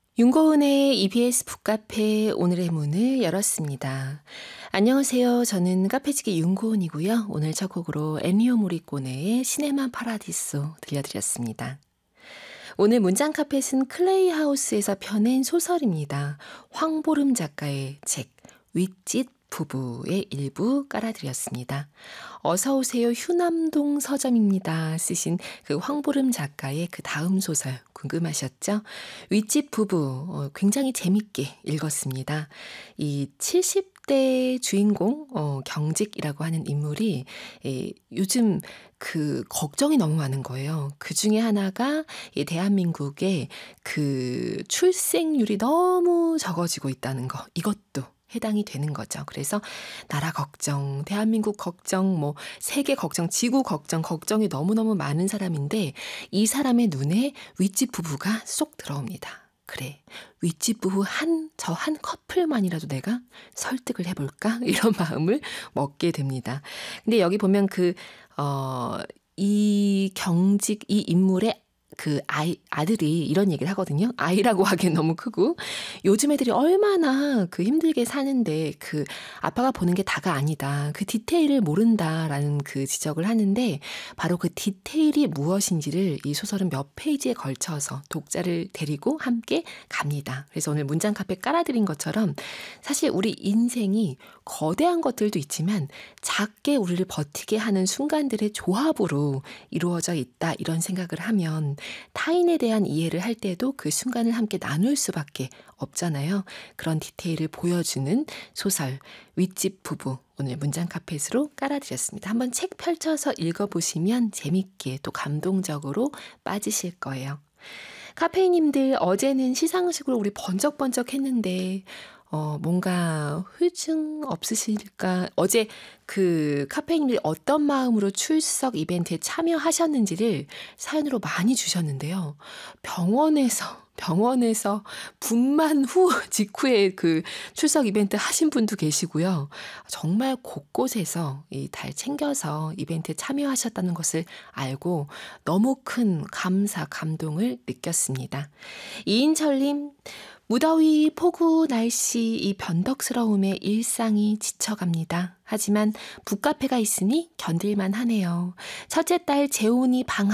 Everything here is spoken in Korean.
윤고은의 EBS 북카페 오늘의 문을 열었습니다. 안녕하세요. 저는 카페지기 윤고은이고요. 오늘 첫 곡으로 엔리오 모리꼬네의 시네마 파라디소 들려드렸습니다. 오늘 문장 카펫은 클레이 하우스에서 펴낸 소설입니다. 황보름 작가의 책 윗짓 부부의 일부 깔아드렸습니다. 어서오세요 휴남동 서점입니다. 쓰신 그 황보름 작가의 그 다음 소설 궁금하셨죠? 윗집 부부 굉장히 재밌게 읽었습니다. 이 70대 주인공 경직이라고 하는 인물이 요즘 그 걱정이 너무 많은 거예요. 그 중에 하나가 이 대한민국의 그 출생률이 너무 적어지고 있다는 거. 이것도 해당이 되는 거죠. 그래서 나라 걱정, 대한민국 걱정, 뭐 세계 걱정, 지구 걱정, 걱정이 너무너무 많은 사람인데 이 사람의 눈에 윗집 부부가 쏙 들어옵니다. 그래, 윗집 부부 저 한 커플만이라도 내가 설득을 해볼까? 이런 마음을 먹게 됩니다. 근데 여기 보면 이 인물의 그 아들이 이런 얘기를 하거든요. 아이라고 하기엔 너무 크고. 요즘 애들이 얼마나 그 힘들게 사는데 그 아빠가 보는 게 다가 아니다. 그 디테일을 모른다라는 그 지적을 하는데 바로 그 디테일이 무엇인지를 이 소설은 몇 페이지에 걸쳐서 독자를 데리고 함께 갑니다. 그래서 오늘 문장 카페 깔아드린 것처럼 사실 우리 인생이 거대한 것들도 있지만 작게 우리를 버티게 하는 순간들의 조합으로 이루어져 있다. 이런 생각을 하면 타인에 대한 이해를 할 때도 그 순간을 함께 나눌 수밖에 없잖아요. 그런 디테일을 보여주는 소설 윗집 부부 오늘 문장 카펫으로 깔아드렸습니다. 한번 책 펼쳐서 읽어보시면 재밌게 또 감동적으로 빠지실 거예요. 카페이님들 어제는 시상식으로 우리 번쩍번쩍 했는데 뭔가 후유증 없으실까? 어제 그 카페인들이 어떤 마음으로 출석 이벤트에 참여하셨는지를 사연으로 많이 주셨는데요. 병원에서 분만 직후에 그 출석 이벤트 하신 분도 계시고요. 정말 곳곳에서 잘 챙겨서 이벤트에 참여하셨다는 것을 알고 너무 큰 감사, 감동을 느꼈습니다. 이인철님, 무더위, 폭우, 날씨, 이 변덕스러움에 일상이 지쳐갑니다. 하지만 북카페가 있으니 견딜만 하네요. 첫째 딸 재훈이 방학